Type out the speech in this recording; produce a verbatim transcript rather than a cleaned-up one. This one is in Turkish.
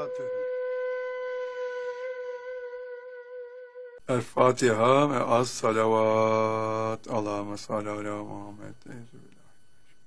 El Fatiha ve az salavat. Allahümme salli ala Muhammed.